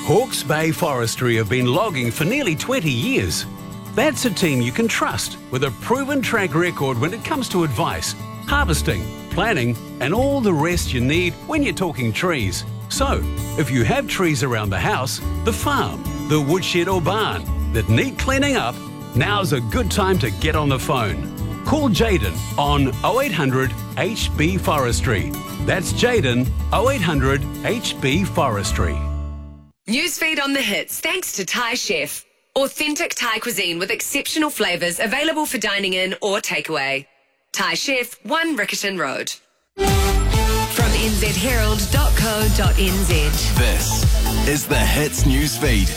Hawke's Bay Forestry have been logging for nearly 20 years. That's a team you can trust with a proven track record when it comes to advice, harvesting, planning, and all the rest you need when you're talking trees. So, if you have trees around the house, the farm, the woodshed or barn that need cleaning up, now's a good time to get on the phone. Call Jaden on 0800 HB Forestry. That's Jaden 0800 HB Forestry. Newsfeed on the hits thanks to Thai Chef. Authentic Thai cuisine with exceptional flavours available for dining in or takeaway. Thai Chef, 1 Riccarton Road. From nzherald.co.nz. This is the Hits Newsfeed.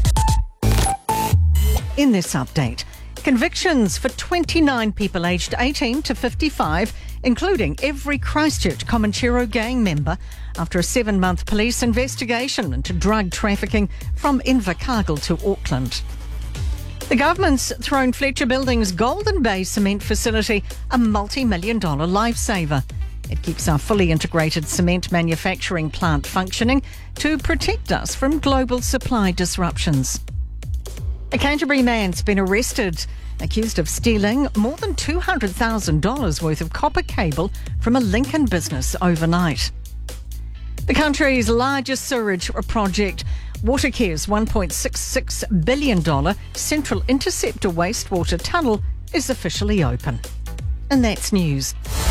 In this update, convictions for 29 people aged 18 to 55, including every Christchurch Comanchero gang member, after a 7-month police investigation into drug trafficking from Invercargill to Auckland. The government's thrown Fletcher Building's Golden Bay cement facility a multi-million-dollar lifesaver. It keeps our fully integrated cement manufacturing plant functioning to protect us from global supply disruptions. A Canterbury man's been arrested, accused of stealing more than $200,000 worth of copper cable from a Lincoln business overnight. The country's largest sewage project, Watercare's $1.66 billion Central Interceptor wastewater tunnel, is officially open. And that's news.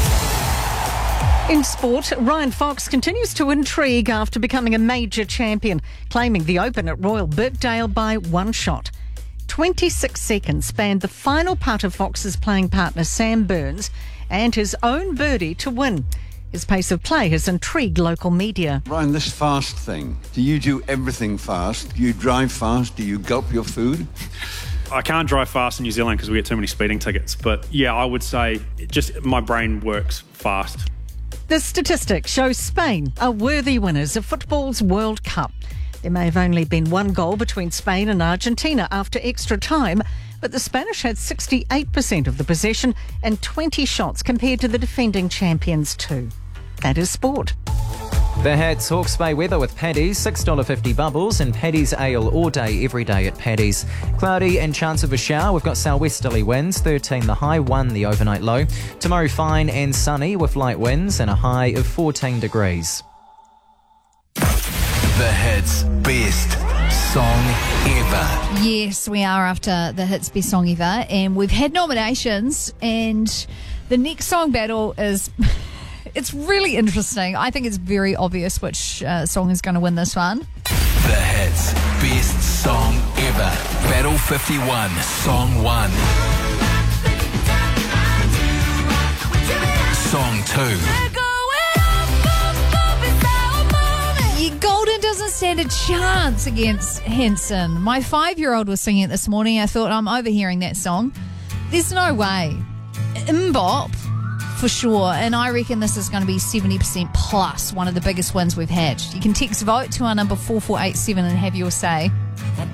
In sport, Ryan Fox continues to intrigue after becoming a major champion, claiming the Open at Royal Birkdale by 1 shot. 26 seconds spanned the final putt of Fox's playing partner Sam Burns and his own birdie to win. His pace of play has intrigued local media. Ryan, this fast thing, do you do everything fast? Do you drive fast? Do you gulp your food? I can't drive fast in New Zealand because we get too many speeding tickets. But yeah, I would say just my brain works fast. The statistics show Spain are worthy winners of football's World Cup. There may have only been 1 goal between Spain and Argentina after extra time, but the Spanish had 68% of the possession and 20 shots compared to the defending champions too. That is sport. The Hats Hawke's Bay weather with Paddy's, $6.50 bubbles and Paddy's ale all day, every day at Paddy's. Cloudy and chance of a shower. We've got southwesterly winds, 13 the high, 1 the overnight low. Tomorrow fine and sunny with light winds and a high of 14 degrees. The Hits Best Song Ever. Yes, we are after the Hits Best Song Ever, and we've had nominations, and the next song battle is... It's really interesting. I think it's very obvious which song is going to win this one. The Hits Best Song Ever. Battle 51, Song 1. Song 2. Golden doesn't stand a chance against Henson. My 5-year-old was singing it this morning. I thought, I'm overhearing that song. There's no way. Mbop, for sure. And I reckon this is going to be 70% plus, one of the biggest wins we've had. You can text vote to our number 4487 and have your say.